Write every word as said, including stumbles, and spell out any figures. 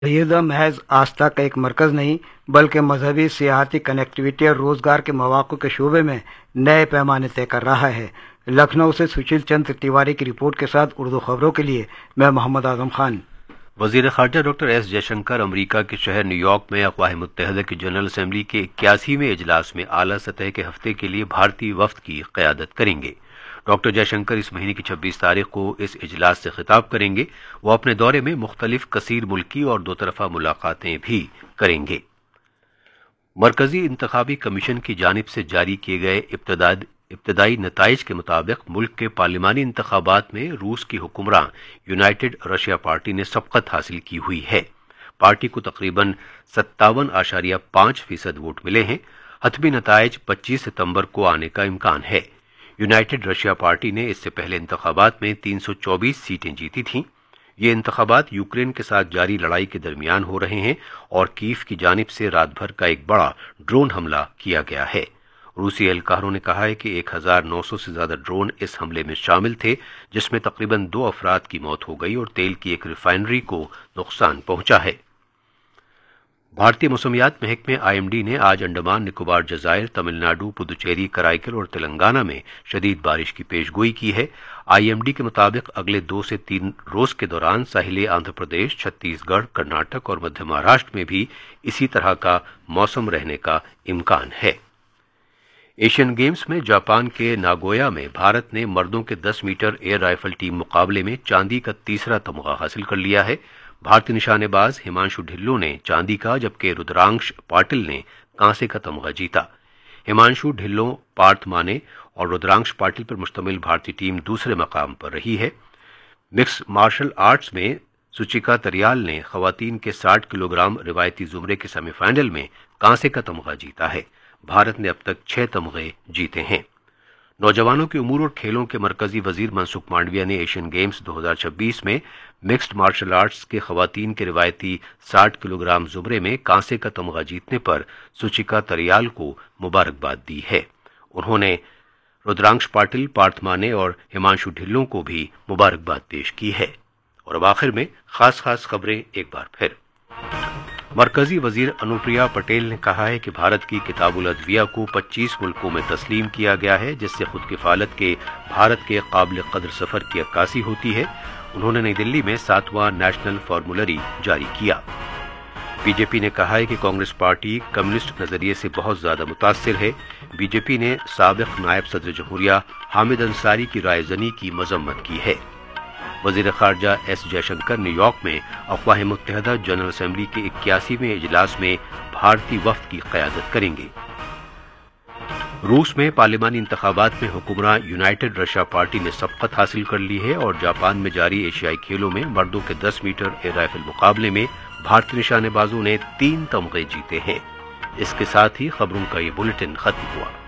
یہ محض آستھا کا ایک مرکز نہیں بلکہ مذہبی، سیاحتی، کنیکٹیویٹی اور روزگار کے مواقع کے شعبے میں نئے پیمانے طے کر رہا ہے۔ لکھنؤ سے سشیل چندر تیواری کی رپورٹ کے ساتھ اردو خبروں کے لیے میں محمد اعظم خان۔ وزیر خارجہ ڈاکٹر ایس جے شنکر امریکہ کے شہر نیو یارک میں اقوام متحدہ کی جنرل اسمبلی کے اکیاسیویں اجلاس میں اعلیٰ سطح کے ہفتے کے لیے بھارتی وفد کی قیادت کریں گے۔ ڈاکٹر جے شنکر اس مہینے کی چھبیس تاریخ کو اس اجلاس سے خطاب کریں گے۔ وہ اپنے دورے میں مختلف کثیر ملکی اور دو طرفہ ملاقاتیں بھی کریں گے۔ مرکزی انتخابی کمیشن کی جانب سے جاری کیے گئے ابتدائی نتائج کے مطابق ملک کے پارلیمانی انتخابات میں روس کی حکمراں یونائٹڈ رشیا پارٹی نے سبقت حاصل کی ہوئی ہے۔ پارٹی کو تقریباً ستاون اشاریہ پانچ فیصد ووٹ ملے ہیں۔ حتمی نتائج پچیس ستمبر کو آنے کا امکان ہے۔ یونائٹڈ رشیا پارٹی نے اس سے پہلے انتخابات میں تین سو چوبیس سیٹیں جیتی تھیں۔ یہ انتخابات یوکرین کے ساتھ جاری لڑائی کے درمیان ہو رہے ہیں اور کیف کی جانب سے رات بھر کا ایک بڑا ڈرون حملہ کیا گیا ہے۔ روسی اہلکاروں نے کہا ہے کہ ایک ہزار نو سو سے زیادہ ڈرون اس حملے میں شامل تھے، جس میں تقریباً دو افراد کی موت ہو گئی اور تیل کی ایک ریفائنری کو نقصان پہنچا ہے۔ بھارتی موسمیات محکمے آئی ایم ڈی نے آج انڈمان نکوبار جزائر، تمل ناڈو، پدوچیری، کرائیکل اور تلنگانہ میں شدید بارش کی پیش گوئی کی ہے۔ آئی ایم ڈی کے مطابق اگلے دو سے تین روز کے دوران ساحلی آندھرا پردیش، چھتیس گڑھ، کرناٹک اور مدھیہ مہاراشٹر میں بھی اسی طرح کا موسم رہنے کا امکان ہے۔ ایشین گیمز میں جاپان کے ناگویا میں بھارت نے مردوں کے دس میٹر ایئر رائفل ٹیم مقابلے میں چاندی کا تیسرا تمغہ حاصل کر لیا ہے۔ بھارتی نشانے باز ہمانشو ڈھلو نے چاندی کا جبکہ رودرانش پاٹل نے کانسے کا تمغہ جیتا۔ ہمانشو ڈھلو، پارتھ مانے اور رودرانش پاٹل پر مشتمل بھارتی ٹیم دوسرے مقام پر رہی ہے۔ مکس مارشل آرٹس میں سچیکا تریال نے خواتین کے ساٹھ کلو گرام روایتی زمرے کے سیمی فائنل میں کانسے کا تمغہ جیتا ہے۔ بھارت نے اب تک چھ تمغے جیتے ہیں۔ نوجوانوں کے امور اور کھیلوں کے مرکزی وزیر منسکھ مانڈویا نے ایشین گیمز دو ہزار چھبیس میں مکسڈ مارشل آرٹس کے خواتین کے روایتی ساٹھ کلو گرام زمرے میں کانسے کا تمغہ جیتنے پر سچیکا تریال کو مبارکباد دی ہے۔ انہوں نے رودرانش پاٹل، پارتھ مانے اور ہمانشو ڈھلو کو بھی مبارکباد پیش کی ہے۔ اور اب آخر میں خاص خاص خبریں ایک بار پھر۔ مرکزی وزیر انوپریا پٹیل نے کہا ہے کہ بھارت کی کتاب الادویہ کو پچیس ملکوں میں تسلیم کیا گیا ہے، جس سے خود کفالت کے بھارت کے قابل قدر سفر کی عکاسی ہوتی ہے۔ انہوں نے نئی دلی میں ساتواں نیشنل فارمولری جاری کیا۔ بی جے پی نے کہا ہے کہ کانگریس پارٹی کمیونسٹ نظریے سے بہت زیادہ متاثر ہے۔ بی جے پی نے سابق نائب صدر جمہوریہ حامد انصاری کی رائے زنی کی مذمت کی ہے۔ وزیر خارجہ S J Shankar new York میں اقوام متحدہ جنرل اسمبلی کے اکیاسیویں اجلاس میں بھارتی وفد کی قیادت کریں گے۔ روس میں پارلیمانی انتخابات میں حکمراں یونائٹڈ رشیا پارٹی نے سبقت حاصل کر لی ہے اور جاپان میں جاری ایشیائی کھیلوں میں مردوں کے دس میٹر ایئر رائفل مقابلے میں بھارتی نشانے بازوں نے تین تمغے جیتے ہیں۔ اس کے ساتھ ہی خبروں کا یہ بلیٹن ختم ہوا۔